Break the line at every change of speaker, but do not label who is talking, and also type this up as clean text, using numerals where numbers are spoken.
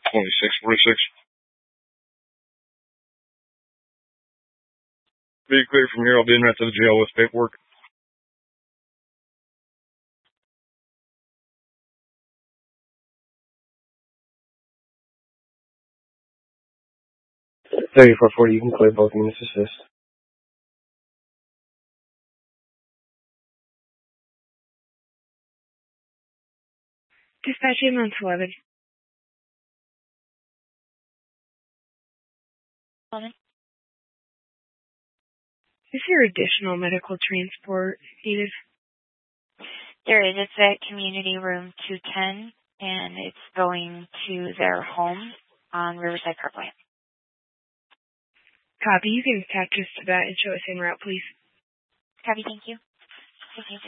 2646. Be clear from here. I'll be in right to the jail with paperwork. $34.40. You can clear both units assist.
Dispatch ambulance 11. Is there additional medical transport needed?
There is. It's at Community Room 210, and it's going to their home on Riverside Parkway.
Copy. You can attach us to that and show us en route, please.
Copy. Thank you.